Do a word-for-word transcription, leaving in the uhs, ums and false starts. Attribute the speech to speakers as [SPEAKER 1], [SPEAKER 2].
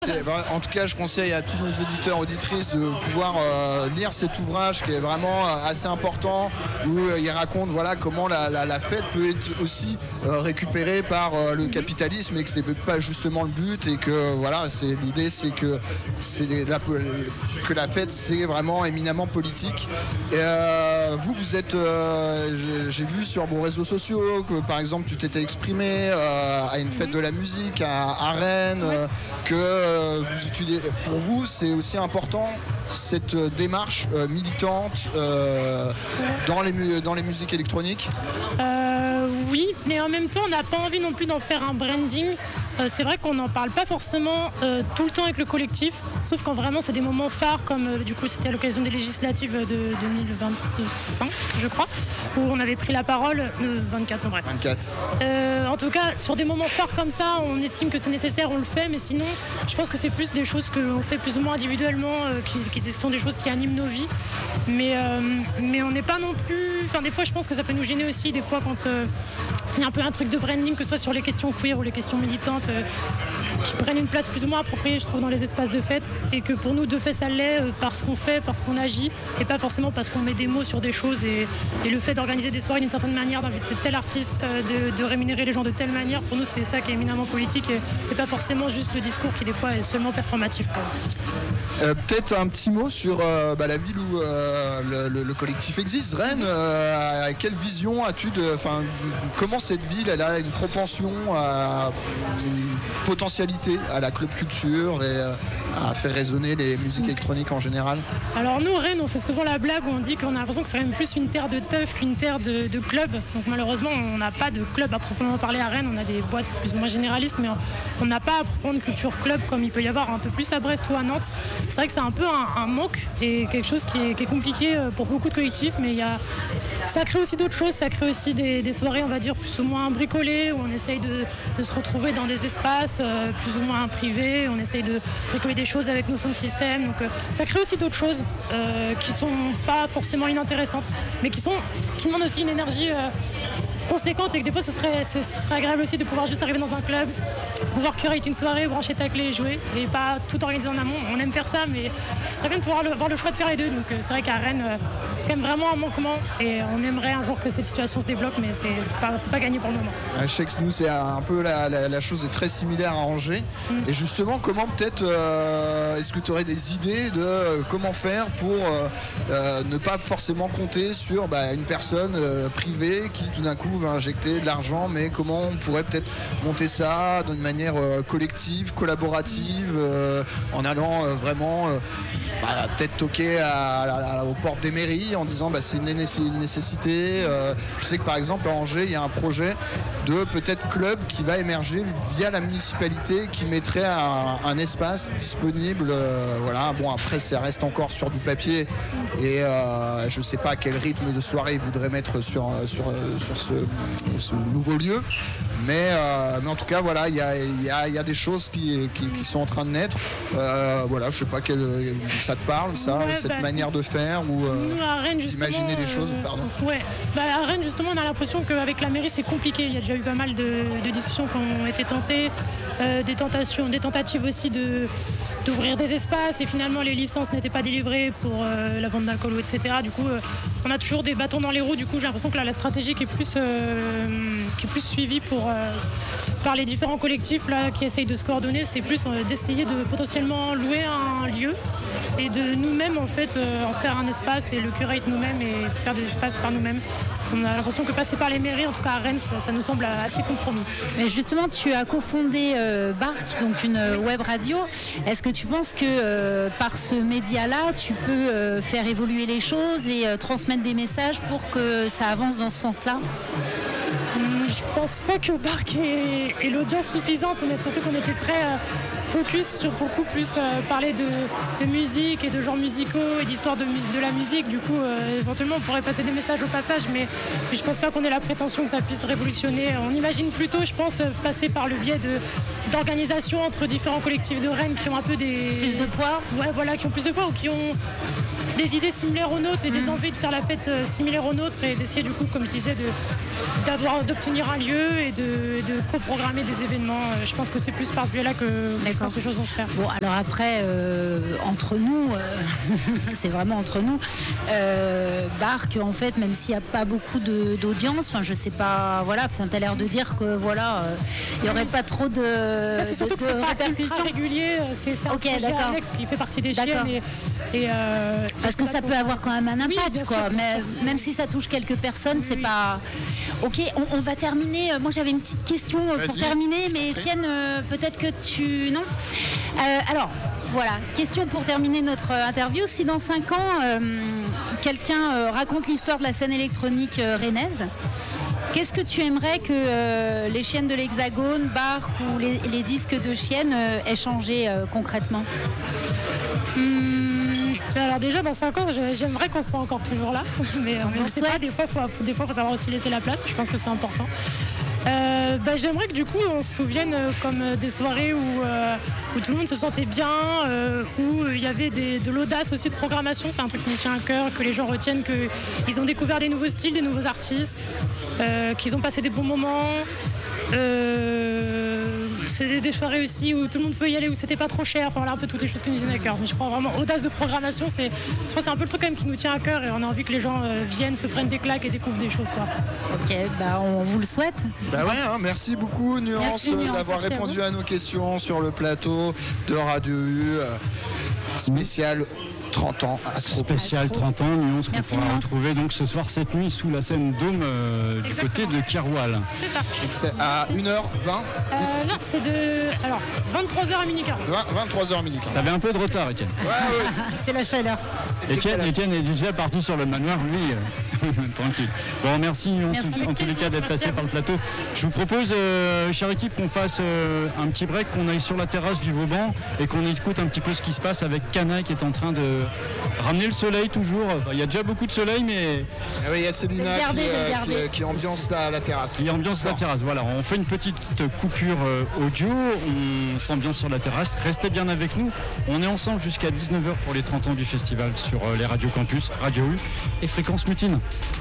[SPEAKER 1] C'est, en tout cas, je conseille à tous nos auditeurs, auditrices de pouvoir euh, lire cet ouvrage qui est vraiment euh, assez important, où euh, il raconte voilà, comment la, la, la fête peut être aussi euh, récupérée par euh, le capitalisme et que c'est pas justement le but et que voilà, c'est, l'idée c'est que, c'est la, que la fête c'est vraiment éminemment politique. Et euh, vous, vous êtes, euh, j'ai, j'ai vu sur vos réseaux sociaux que par exemple tu t'étais exprimé euh, à une fête de la musique à, à Rennes, euh, que Vous utilisez, pour vous, c'est aussi important cette démarche euh, militante euh, dans, les, dans les musiques électroniques
[SPEAKER 2] euh, Oui, mais en même temps, on n'a pas envie non plus d'en faire un branding. Euh, c'est vrai qu'on n'en parle pas forcément euh, tout le temps avec le collectif, sauf quand vraiment c'est des moments phares, comme euh, du coup c'était à l'occasion des législatives de deux mille vingt-cinq, je crois, où on avait pris la parole, euh, vingt-quatre, non bref.
[SPEAKER 1] vingt-quatre.
[SPEAKER 2] Euh, en tout cas, sur des moments phares comme ça, on estime que c'est nécessaire, on le fait, mais sinon, je pense que c'est plus des choses qu'on fait plus ou moins individuellement, euh, qui, qui sont des choses qui animent nos vies. Mais, euh, mais on n'est pas non plus... Enfin, des fois, je pense que ça peut nous gêner aussi, des fois, quand euh, il y a un peu un truc de branding, que ce soit sur les questions queer ou les questions militantes, euh, qui prennent une place plus ou moins appropriée, je trouve, dans les espaces de fête. Et que pour nous, de fait, ça l'est euh, parce qu'on fait, parce qu'on agit, et pas forcément parce qu'on met des mots sur des choses. Et, et le fait d'organiser des soirées d'une certaine manière, d'inviter tel artiste, euh, de, de rémunérer les gens de telle manière, pour nous, c'est ça qui est éminemment politique, et, et pas forcément juste le discours qui, des fois, est seulement performatif.
[SPEAKER 1] Euh, peut-être un petit mot sur euh, bah, la ville où euh, le, le, le collectif existe, Rennes. Euh, quelle vision as-tu de, enfin, comment cette ville elle a une propension à une potentialité à la club culture et euh, à faire résonner les musiques électroniques en général?
[SPEAKER 2] Alors nous, Rennes, on fait souvent la blague où on dit qu'on a l'impression que c'est même plus une terre de teuf qu'une terre de, de club. Donc malheureusement, on n'a pas de club à proprement parler à Rennes. On a des boîtes plus ou moins généralistes, mais on n'a pas à proprement de culture club comme il peut y avoir un peu plus à Brest ou à Nantes. C'est vrai que c'est un peu un, un manque et quelque chose qui est, qui est compliqué pour beaucoup de collectifs, mais il y a, ça crée aussi d'autres choses. Ça crée aussi des, des soirées, on va dire, plus ou moins bricolées, où on essaye de, de se retrouver dans des espaces euh, plus ou moins privés. On essaye de bricoler des choses avec nos sound systems. Donc euh, ça crée aussi d'autres choses euh, qui sont pas forcément inintéressantes, mais qui, sont, qui demandent aussi une énergie euh, conséquente, et que des fois ce serait, ce serait agréable aussi de pouvoir juste arriver dans un club, pouvoir curate une soirée, brancher ta clé et jouer, et pas tout organiser en amont. On aime faire ça, mais ce serait bien de pouvoir le, avoir le choix de faire les deux. Donc euh, c'est vrai qu'à Rennes, euh, c'est quand même vraiment un manquement, et on aimerait un jour que cette situation se débloque, mais c'est, c'est, pas, c'est pas gagné pour le moment.
[SPEAKER 1] Je sais que nous, c'est un peu la, la, la chose est très similaire à Angers. Mm. Et justement, comment peut-être, euh, est-ce que tu aurais des idées de euh, comment faire pour euh, euh, ne pas forcément compter sur bah, une personne euh, privée qui tout d'un coup va injecter de l'argent, mais comment on pourrait peut-être monter ça d'une manière euh, collective, collaborative, euh, en allant euh, vraiment euh, bah, peut-être toquer à, à, à, aux portes des mairies en disant bah, c'est une, une nécessité. Euh, je sais que par exemple à Angers, il y a un projet de peut-être club qui va émerger via la municipalité, qui mettrait un, un espace disponible. Euh, voilà. Bon, après, ça reste encore sur du papier et euh, je ne sais pas quel rythme de soirée ils voudraient mettre sur, sur, sur ce, ce nouveau lieu. Mais, euh, mais en tout cas, voilà, il y a, y, a, y a des choses qui, qui, qui sont en train de naître. Euh, voilà, je sais pas, quel, ça te parle, ça, ouais, cette bah, manière de faire ou euh,
[SPEAKER 2] nous, à Rennes,
[SPEAKER 1] d'imaginer les choses, pardon.
[SPEAKER 2] Ouais, bah, à Rennes, justement, on a l'impression qu'avec la mairie, c'est compliqué. Il y a déjà eu pas mal de, de discussions qui ont été tentées, euh, des tentations, des tentatives aussi de, d'ouvrir des espaces, et finalement, les licences n'étaient pas délivrées pour euh, la vente d'alcool, et cetera. Du coup, euh, on a toujours des bâtons dans les roues. Du coup, j'ai l'impression que là, la stratégie qui est plus, euh, qui est plus suivie pour Euh, par les différents collectifs là, qui essayent de se coordonner, c'est plus euh, d'essayer de potentiellement louer un lieu et de nous-mêmes en fait euh, en faire un espace et le curate nous-mêmes et faire des espaces par nous-mêmes. On a l'impression que passer par les mairies, en tout cas à Rennes, ça, ça nous semble assez compromis.
[SPEAKER 3] Mais justement, tu as cofondé euh, Bark, donc une euh, web radio. Est-ce que tu penses que euh, par ce média-là, tu peux euh, faire évoluer les choses et euh, transmettre des messages pour que ça avance dans ce sens-là ?
[SPEAKER 2] Je pense pas que Bark ait, ait l'audience suffisante, mais surtout qu'on était très euh, focus sur beaucoup plus euh, parler de, de musique et de genres musicaux et d'histoire de, de la musique. Du coup, euh, éventuellement, on pourrait passer des messages au passage, mais, mais je pense pas qu'on ait la prétention que ça puisse révolutionner. On imagine plutôt, je pense, passer par le biais de, d'organisations entre différents collectifs de Rennes qui ont un peu des...
[SPEAKER 3] Plus de poids.
[SPEAKER 2] Ouais, voilà, qui ont plus de poids ou qui ont des idées similaires aux nôtres et mmh. des envies de faire la fête euh, similaire aux nôtres, et d'essayer du coup, comme je disais, de, d'avoir, d'obtenir un lieu et de, de coprogrammer des événements. Je pense que c'est plus par ce biais-là que,
[SPEAKER 3] d'accord.
[SPEAKER 2] ces choses vont se faire.
[SPEAKER 3] Bon, alors après, euh, entre nous, euh, c'est vraiment entre nous, euh, Bark, en fait, même s'il n'y a pas beaucoup de, d'audience, enfin, je sais pas, voilà, tu as l'air de dire que, voilà, il euh, n'y aurait pas trop de,
[SPEAKER 2] là, c'est surtout
[SPEAKER 3] de,
[SPEAKER 2] que
[SPEAKER 3] de
[SPEAKER 2] c'est pas
[SPEAKER 3] répercussions.
[SPEAKER 2] régulier, c'est, c'est un
[SPEAKER 3] okay,
[SPEAKER 2] projet Alex qui fait partie des chiennes. Et, et, euh,
[SPEAKER 3] Parce que ça peut avoir quand même un impact,
[SPEAKER 2] oui,
[SPEAKER 3] quoi.
[SPEAKER 2] Sûr,
[SPEAKER 3] Mais, même si ça touche quelques personnes, oui, c'est oui. pas... Ok, on, on va terminer. Moi, j'avais une petite question Vas-y. pour terminer, mais Étienne, euh, peut-être que tu... Non euh, Alors, voilà, question pour terminer notre interview. Si dans cinq ans, euh, quelqu'un euh, raconte l'histoire de la scène électronique euh, rennaise, qu'est-ce que tu aimerais que euh, les chiennes de l'Hexagone, Bark ou les, les disques de chiennes euh, aient changé euh, concrètement?
[SPEAKER 2] hum... Alors déjà dans cinq ans j'aimerais qu'on soit encore toujours là, mais on, on ne sait pas, des fois il faut, des fois, faut savoir aussi laisser la place, je pense que c'est important. Euh, bah, j'aimerais que du coup on se souvienne euh, comme euh, des soirées où, euh, où tout le monde se sentait bien, euh, où il y avait des, de l'audace aussi de programmation, c'est un truc qui me tient à cœur, que les gens retiennent qu'ils ont découvert des nouveaux styles, des nouveaux artistes, euh, qu'ils ont passé des bons moments. Euh, c'est des soirées aussi où tout le monde peut y aller, où c'était pas trop cher, enfin voilà un peu toutes les choses qui nous tiennent à cœur. Mais je crois vraiment audace de programmation, c'est, je crois que c'est un peu le truc quand même qui nous tient à cœur et on a envie que les gens euh, viennent, se prennent des claques et découvrent des choses quoi.
[SPEAKER 3] Ok, bah on vous le souhaite.
[SPEAKER 1] Bah ouais, hein, merci beaucoup Nuance
[SPEAKER 2] merci, Nuance,
[SPEAKER 1] d'avoir
[SPEAKER 2] merci
[SPEAKER 1] répondu
[SPEAKER 2] à,
[SPEAKER 1] à nos questions sur le plateau de Radio U euh, spécial trente ans Astro.
[SPEAKER 4] Spécial trente ans, Nuance qu'on
[SPEAKER 3] Merci,
[SPEAKER 4] pourra
[SPEAKER 3] Nuance.
[SPEAKER 4] retrouver donc ce soir cette nuit sous la scène Dôme euh, du côté de Kerwal.
[SPEAKER 2] C'est ça.
[SPEAKER 1] C'est à une heure vingt
[SPEAKER 2] euh, Non, c'est de alors vingt-trois heures à minuit quarante.
[SPEAKER 1] vingt-trois heures minuit.
[SPEAKER 4] T'avais un peu de retard, Étienne.
[SPEAKER 1] Ouais, ouais.
[SPEAKER 3] C'est la chaleur.
[SPEAKER 4] Étienne, Étienne est déjà parti sur le manoir, lui. Euh, tranquille. Bon, merci, Nuance,
[SPEAKER 3] Merci.
[SPEAKER 4] en tous les cas d'être passé par le plateau. Je vous propose, euh, chère équipe, qu'on fasse euh, un petit break, qu'on aille sur la terrasse du Vauban et qu'on écoute un petit peu ce qui se passe avec Cana qui est en train de ramener le soleil toujours. Il y a déjà beaucoup de soleil, mais...
[SPEAKER 1] Ah oui, il y a Célina
[SPEAKER 3] garder,
[SPEAKER 1] qui, euh, qui, qui ambiance la, la terrasse.
[SPEAKER 4] Qui ambiance la terrasse, voilà. On fait une petite coupure euh, audio, on s'ambiance sur la terrasse. Restez bien avec nous. On est ensemble jusqu'à dix-neuf heures pour les trente ans du festival sur euh, les radios campus, Radio U et Fréquence Mutine.